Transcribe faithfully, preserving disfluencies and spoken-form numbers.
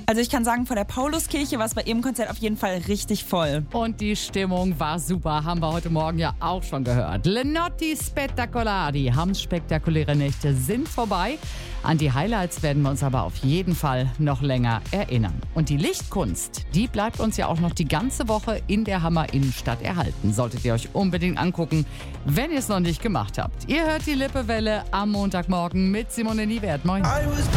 Also ich kann sagen, vor der Pauluskirche war es bei ihrem Konzert auf jeden Fall richtig voll. Und die Stimmung war super, haben wir heute Morgen ja auch schon gehört. Le Notti Spettacolari, Hams spektakuläre Nächte sind vorbei. An die Highlights werden wir uns aber auf jeden Fall noch länger erinnern. Und die Lichtkunst, die bleibt uns ja auch noch die ganze Woche in der Hammer Innenstadt erhalten. Solltet ihr euch unbedingt angucken, wenn ihr es noch nicht gemacht habt. Ihr hört die Lippewelle am Montagmorgen mit Simone Niewert. Moin.